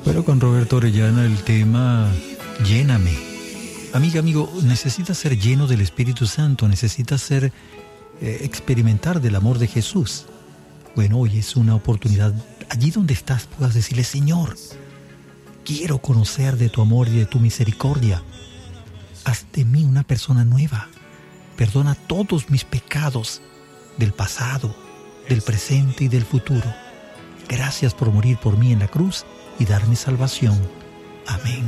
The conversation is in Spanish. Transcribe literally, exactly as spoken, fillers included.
Bueno, con Roberto Orellana el tema Lléname. Amiga, amigo, necesitas ser lleno del Espíritu Santo, necesitas ser, eh, experimentar del amor de Jesús. Bueno, hoy es una oportunidad, allí donde estás puedas decirle: Señor, quiero conocer de tu amor y de tu misericordia. Haz de mí una persona nueva. Perdona todos mis pecados del pasado, del presente y del futuro. Gracias por morir por mí en la cruz y darme salvación. Amén.